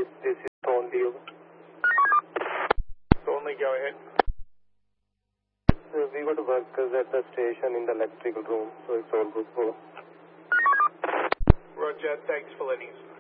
this is Thornley. Thornley, go ahead. We got workers at the station in the electrical room, so it's all good. Roger, thanks for letting us know.